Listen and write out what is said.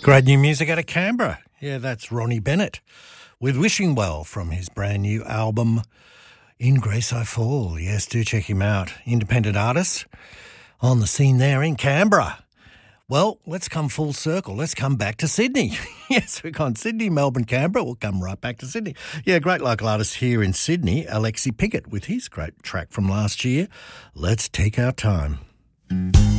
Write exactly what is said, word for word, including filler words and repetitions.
Great new music out of Canberra. Yeah, that's Ronnie Bennett with Wishing Well from his brand new album In Grace I Fall. Yes, do check him out. Independent artist on the scene there in Canberra. Well, let's come full circle. Let's come back to Sydney. Yes, we've gone Sydney, Melbourne, Canberra. We'll come right back to Sydney. Yeah, great local artist here in Sydney, Alexi Pickett, with his great track from last year, Let's Take Our Time.